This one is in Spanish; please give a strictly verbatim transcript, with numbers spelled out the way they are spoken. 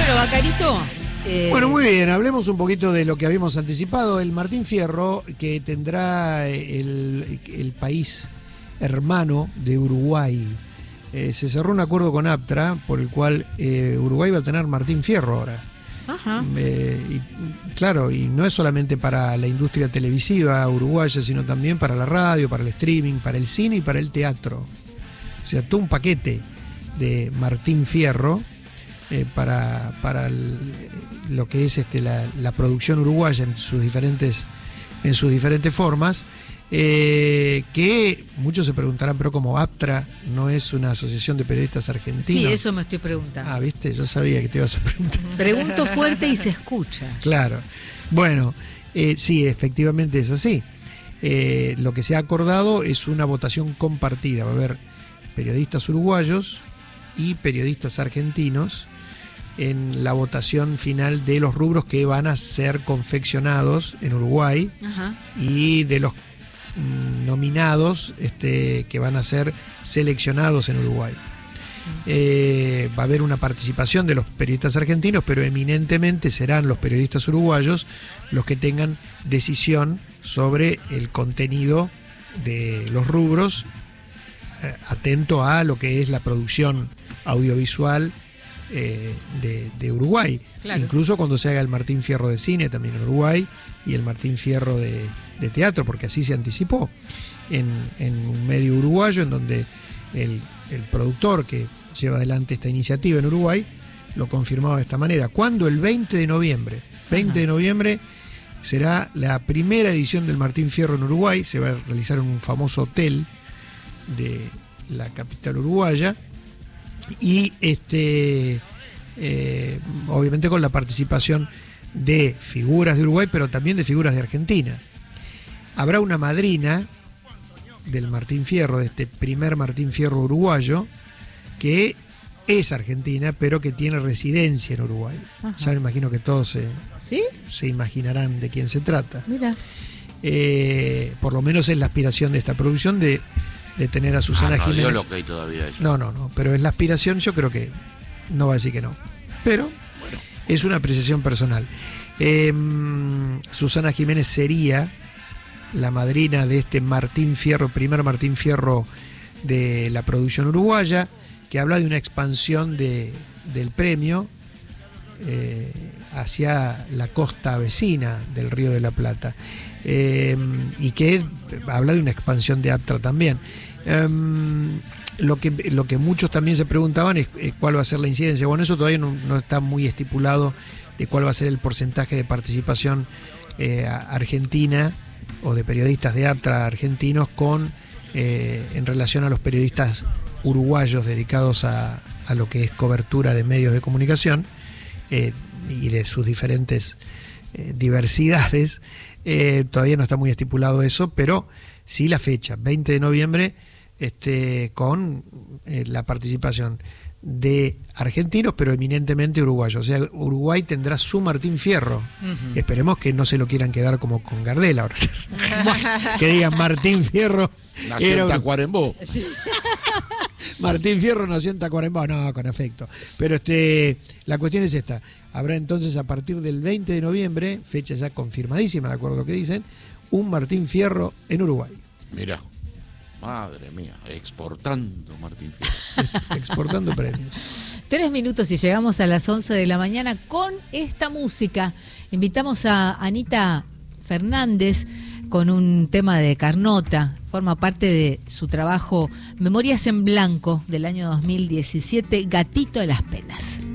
Bueno, Bacarito. Eh... Bueno, muy bien, hablemos un poquito de lo que habíamos anticipado. El Martín Fierro, que tendrá el, el país hermano de Uruguay. Eh, se cerró un acuerdo con APTRA por el cual eh, Uruguay va a tener Martín Fierro ahora. Ajá. Eh, y, claro, y no es solamente para la industria televisiva uruguaya, sino también para la radio, para el streaming, para el cine y para el teatro. O sea, todo un paquete de Martín Fierro eh, para, para el, lo que es este, la, la producción uruguaya en sus diferentes, en sus diferentes formas. Eh, que muchos se preguntarán, pero como APTRA no es una asociación de periodistas argentinos. Sí, eso me estoy preguntando. Ah, viste, yo sabía que te ibas a preguntar. Pregunto fuerte y se escucha. Claro. Bueno, eh, sí, efectivamente es así. Eh, lo que se ha acordado es una votación compartida. Va a haber periodistas uruguayos y periodistas argentinos en la votación final de los rubros que van a ser confeccionados en Uruguay. Ajá. Y de los nominados este, que van a ser seleccionados en Uruguay. Eh, va a haber una participación de los periodistas argentinos, pero eminentemente serán los periodistas uruguayos los que tengan decisión sobre el contenido de los rubros, eh, atento a lo que es la producción audiovisual eh, de, de Uruguay. Claro. Incluso cuando se haga el Martín Fierro de cine también en Uruguay y el Martín Fierro de de teatro, porque así se anticipó en, en un medio uruguayo en donde el, el productor que lleva adelante esta iniciativa en Uruguay lo confirmaba de esta manera. Cuando el veinte de noviembre, veinte de noviembre será la primera edición del Martín Fierro en Uruguay, se va a realizar en un famoso hotel de la capital uruguaya y este eh, obviamente con la participación de figuras de Uruguay, pero también de figuras de Argentina. Habrá una madrina del Martín Fierro, de este primer Martín Fierro uruguayo, que es argentina, pero que tiene residencia en Uruguay. Ajá. Ya me imagino que todos se, ¿Sí? se imaginarán de quién se trata. Mira. Eh, por lo menos es la aspiración de esta producción de, de tener a Susana ah, no, Jiménez. Dio lo que hay todavía eso. No, no, no, pero es la aspiración, yo creo que no va a decir que no. Pero bueno, es una apreciación personal. Eh, Susana Jiménez sería la madrina de este Martín Fierro, primer Martín Fierro de la producción uruguaya, que habla de una expansión de, del premio eh, hacia la costa vecina del Río de la Plata, eh, y que habla de una expansión de APTRA también. Eh, lo que, lo que muchos también se preguntaban es, es cuál va a ser la incidencia. Bueno, eso todavía no, no está muy estipulado de cuál va a ser el porcentaje de participación eh, argentina o de periodistas de APTRA argentinos con eh, en relación a los periodistas uruguayos dedicados a, a lo que es cobertura de medios de comunicación eh, y de sus diferentes eh, diversidades. Eh, todavía no está muy estipulado eso, pero sí la fecha, veinte de noviembre, este, con eh, la participación de argentinos, pero eminentemente uruguayos. O sea, Uruguay tendrá su Martín Fierro. Uh-huh. Esperemos que no se lo quieran quedar como con Gardel ahora. Que digan Martín Fierro. Nació era... en Tacuarembó. Sí. Martín Fierro nació en Tacuarembó. No, con afecto. Pero este, la cuestión es esta. Habrá entonces a partir del veinte de noviembre, fecha ya confirmadísima, de acuerdo a lo que dicen, un Martín Fierro en Uruguay. Mirá. Madre mía, exportando Martín Fierro. Exportando premios. Tres minutos y llegamos a las once de la mañana con esta música. Invitamos a Anita Fernández con un tema de Carnota. Forma parte de su trabajo Memorias en Blanco del año dos mil diecisiete, Gatito de las Penas.